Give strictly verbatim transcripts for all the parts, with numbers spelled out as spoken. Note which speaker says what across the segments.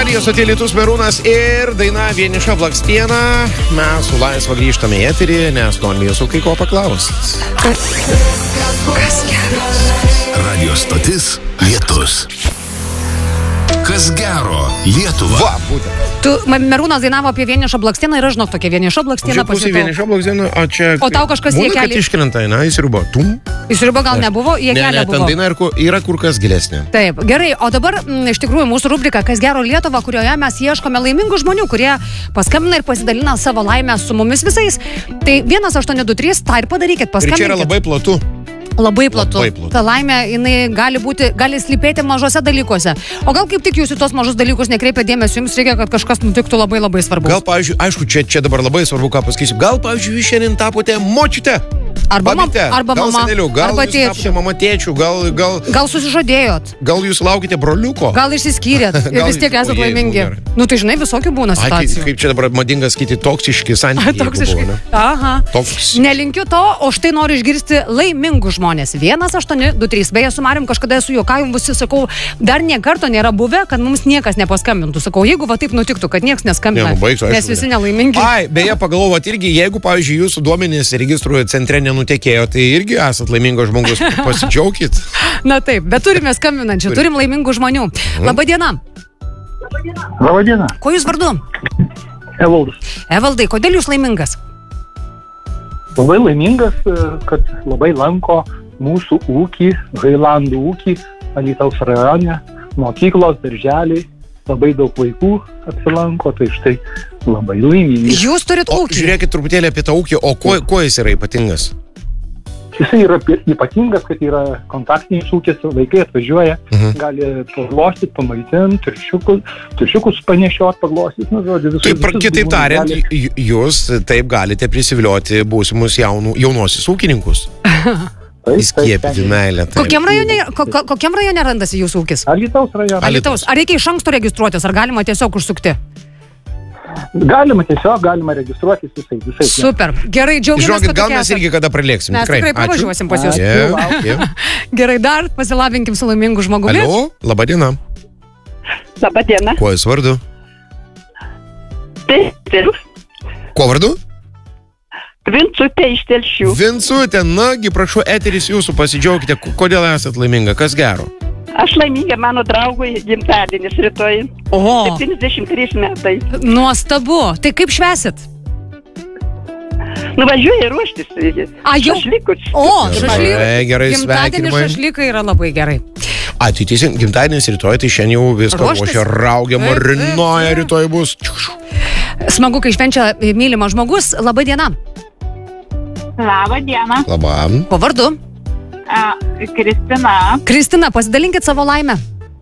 Speaker 1: Studija Stoty Lietus Merūnas ir daina Vieniša blakstiena. Mes su Laisva grįžtame į eterį, nes norime jūsų kai ko paklausti.
Speaker 2: Kas geras? Radio stotis Lietus. Kas gero Lietuva?
Speaker 1: Va, būtent.
Speaker 3: Tu, Merūnas dainavo apie vienišą blakstieną ir aš žinok tokia vieniša blakstiena
Speaker 1: pasitau. Vieniša blakstiena, o čia...
Speaker 3: O tau kažkas į
Speaker 1: būna,
Speaker 3: kelią...
Speaker 1: kad iškrenta, na, įsiriubo. Tum.
Speaker 3: Įsiriubo gal nebuvo, į kelią
Speaker 1: ne, ne,
Speaker 3: buvo.
Speaker 1: Ne, daina yra, yra kur kas gilesnė.
Speaker 3: Taip, gerai, o dabar m, iš tikrųjų mūsų rubrika Kas gero Lietuva, kurioje mes ieškome laimingų žmonių, kurie paskambina ir pasidalina savo laimę su mumis visais. Tai vienas aštuoni du trys, tą ir padarykit, paskambinkit.
Speaker 1: Ir čia yra labai platu.
Speaker 3: Labai platu.
Speaker 1: Labai platu.
Speaker 3: Ta laimė, jinai gali būti, gali slypėti mažose dalykuose. O gal kaip tik jūs į tos mažus dalykus nekreipia dėmesio, jums reikia, kad kažkas nutiktų labai labai svarbu.
Speaker 1: Gal, pavyzdžiui, aišku, čia, čia dabar labai svarbu, ką pasakysiu. Gal, pavyzdžiui, jūs šiandien tapote močiute.
Speaker 3: Arba, mam, arba
Speaker 1: gal
Speaker 3: mama,
Speaker 1: seneliu, gal
Speaker 3: arba
Speaker 1: tėčiu. Mama tėčiu, gal, gal...
Speaker 3: Gal susižadėjot.
Speaker 1: Gal jūs laukite broliuko.
Speaker 3: Gal išsiskyrėt ir vis tiek esate laimingi. Nu tai žinai, visokių būna situacijų.
Speaker 1: Ai, kaip čia dabar madinga skaityti toksiški santykiai.
Speaker 3: Toksiški.
Speaker 1: Buvo,
Speaker 3: Aha.
Speaker 1: Toksiški.
Speaker 3: Nelinkiu to, o štai noriu išgirsti laimingų žmonės. vienas aštuoni du trys. Beje, su Marium kažkada esu juokavim, visi sakau, dar nie karto nėra buvę, kad mums niekas nepaskambintų. Sakau, jeigu va taip nutiktų, kad niekas neskambina,
Speaker 1: ne, baigsiu,
Speaker 3: nes visi nelaimingi.
Speaker 1: Ai, beje, pagalvot irgi, jeigu, pavyzdžiui, jūsų duomenys registrų centre nenutekėjo, tai irgi esat laimingas žmogus, pasidžiaukit.
Speaker 3: Na taip, bet turime skambinančių, turim laimingų žmonių. Labadiena.
Speaker 4: Labadiena.
Speaker 3: Ko jūs vardu?
Speaker 4: Evaldas.
Speaker 3: Evaldai, kodėl jūs laimingas?
Speaker 4: Labai laimingas, kad labai lanko mūsų ūkį, Hailandų ūkį, Alytaus rajone, mokyklos, darželiai, labai daug vaikų apsilanko, tai štai labai laimingas.
Speaker 3: Jūs turit
Speaker 1: o,
Speaker 3: ūkį?
Speaker 1: Žiūrėkit truputėlį apie tą ūkį, o kuo, kuo jis yra ypatingas?
Speaker 4: Jisai yra ypatingas, kad yra kontaktinis ūkis, vaikai atvažiuoja, mhm. gali paglostyti, pamaitinti, triušiukus, triušiukus panešiot, paglostyti, nu, žodžiu, visus.
Speaker 1: Taip, kitaip tariant, gali... jūs taip galite prisivilioti būsimus jaunų, jaunosius ūkininkus. Įskiepyti meilę.
Speaker 3: Kokiam rajone, ko, kokiam rajone randasi jūsų ūkis?
Speaker 4: Alytaus rajone.
Speaker 3: Alytaus. Ar reikia iš anksto registruotis, ar galima tiesiog užsukti?
Speaker 4: Galima tiesiog, galima registruotis visai, visai.
Speaker 3: Super, gerai, džiaugiamės.
Speaker 1: Žinokit, gal mes irgi kada pralėksim.
Speaker 3: Mes tikrai, tikrai pavažiuosim pas jūs.
Speaker 1: Yeah, yeah.
Speaker 3: Gerai, dar pasilabinkim su laimingu žmogumi.
Speaker 1: Alio, labadiena.
Speaker 5: Labadiena.
Speaker 1: Kuo jūs vardu?
Speaker 5: Taip.
Speaker 1: Kuo vardu?
Speaker 5: Vincutė iš Telšių.
Speaker 1: Vincutė, nagi, prašau, eteris jūsų, pasidžiaukite, kodėl esat laiminga, kas gero?
Speaker 5: Aš laiminga, mano draugui gimtadienis rytoj.
Speaker 3: Oho.
Speaker 5: septyniasdešimt trys metai.
Speaker 3: Nuostabu. Tai kaip švęsit?
Speaker 5: Nuvažiuoju ruoštis.
Speaker 3: A, jau?
Speaker 5: Šašlykus.
Speaker 3: O, šašlykai.
Speaker 1: Gerai,
Speaker 3: gimtadienis šašlykai yra labai gerai.
Speaker 1: A, tai teisingai, gimtadienis rytoj, tai šiandien jau viską ruošia, raugia, marinuoja, rytoj bus.
Speaker 3: Smagu, kai švenčia mylimas žmogus. Labą dieną.
Speaker 6: Labą dieną.
Speaker 1: Labą.
Speaker 3: Po vardu?
Speaker 6: A, Kristina.
Speaker 3: Kristina, pasidalinkit savo laimę.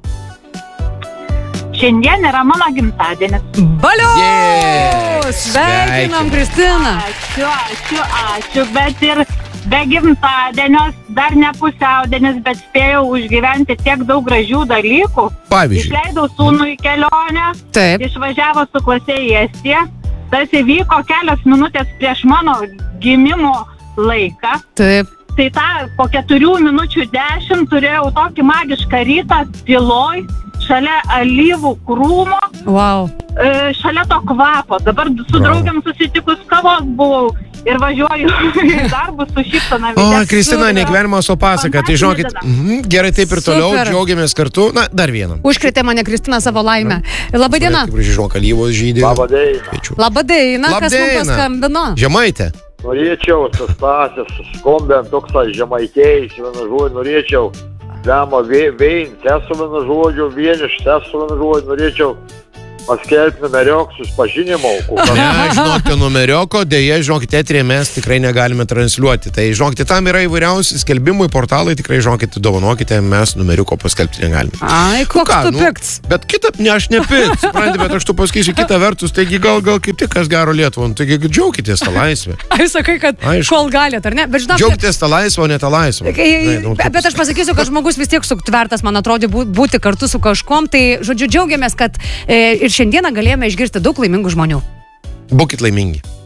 Speaker 6: Šiandien yra mano gimtadienis.
Speaker 3: Balio!
Speaker 1: Yeah!
Speaker 3: Sveikinam, Kristina.
Speaker 6: Ačiū, ačiū, ačiū, bet ir be gimtadienios, dar ne pusiaudienis, bet spėjau užgyventi tiek daug gražių dalykų.
Speaker 1: Pavyzdžiui.
Speaker 6: Išleidau sūnų į kelionę.
Speaker 3: Taip.
Speaker 6: Išvažiavo su klase į Estiją. Tas įvyko kelios minutės prieš mano gimimo laiką.
Speaker 3: Taip.
Speaker 6: Tai tą po keturių minučių dešimt turėjau tokį magišką rytą tyloj, šalia alyvų krūmo,
Speaker 3: wow.
Speaker 6: e, šalia to kvapo. Dabar su draugiam susitikus kavos buvau ir važiuoju į darbus su šypsena.
Speaker 1: O, Kristina, ne gyvenimas, o pasaka. Tai žinokit, mm, gerai taip ir toliau,
Speaker 3: Super.
Speaker 1: Džiaugiamės kartu. Na, dar vieną.
Speaker 3: Užkrėtė mane Kristina savo laimę. Labą dieną.
Speaker 1: Kaip žinok, alyvos žydė.
Speaker 4: Labadiena.
Speaker 3: Labą dieną, kas mums paskambino?
Speaker 1: Žemaitė.
Speaker 7: Norėčiau, tas Stasės skombent toksai žemaitėjais, vienu žodžiu, norėčiau, Lemo Vein, tesu vienu žodžiu, vieniš, tesu vienu žodžiu, norėčiau paskelbti numeriok susipažinimo.
Speaker 1: Ne, žinokite, numerioko, dėja, žinokite, eterėje mes tikrai negalime transliuoti. Tai, žinokite, tam yra įvairiausi skelbimai, portalai, tikrai, žinokite, dovanokite, mes numeriuko paskelbti negalime.
Speaker 3: Ai, koks
Speaker 1: ką,
Speaker 3: tu
Speaker 1: nu,
Speaker 3: pikts.
Speaker 1: Bet kitą, ne, aš nepikts, supranti, bet aš tu pasakysiu kitą vertus, taigi gal, gal kaip tik kas gero Lietuvą, taigi džiaukitės tą laisvę.
Speaker 3: Ai, sakai, kad
Speaker 1: Aišku.
Speaker 3: kol galėt, ar ne? Bet žinok,
Speaker 1: Džiaukitės tą laisvę, o ne tą laisvę.
Speaker 3: Kai,
Speaker 1: Žinai, nu,
Speaker 3: bet, bet aš pasakysiu, kad žmogus vis tiek sutvertas, man atrodo, būti kartu su kažkom. Tai, žodžiu, džiaugiamės, kad e, ir šiandieną galėjome išgirsti daug laimingų žmonių.
Speaker 1: Būkit laimingi.